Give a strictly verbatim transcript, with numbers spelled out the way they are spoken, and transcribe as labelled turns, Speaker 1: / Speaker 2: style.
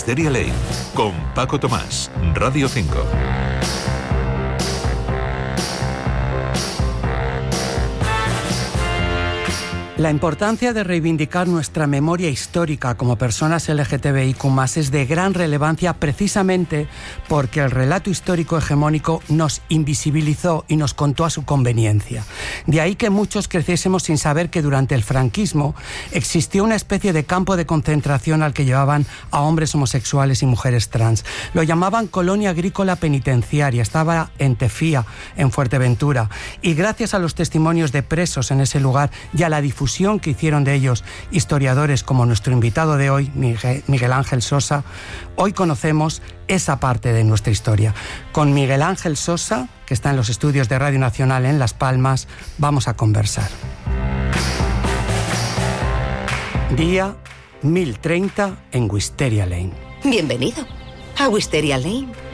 Speaker 1: Wisteria Lane, con Paco Tomás, Radio cinco.
Speaker 2: La importancia de reivindicar nuestra memoria histórica como personas L G T B I Q más, es de gran relevancia precisamente porque el relato histórico hegemónico nos invisibilizó y nos contó a su conveniencia. De ahí que muchos creciésemos sin saber que durante el franquismo existió una especie de campo de concentración al que llevaban a hombres homosexuales y mujeres trans. Lo llamaban colonia agrícola penitenciaria, estaba en Tefía, en Fuerteventura, y gracias a los testimonios de presos en ese lugar y a la difusión que hicieron de ellos historiadores como nuestro invitado de hoy, Miguel Ángel Sosa, hoy conocemos esa parte de nuestra historia. Con Miguel Ángel Sosa, que está en los estudios de Radio Nacional en Las Palmas, vamos a conversar. Día mil treinta en Wisteria Lane.
Speaker 3: Bienvenido a Wisteria Lane.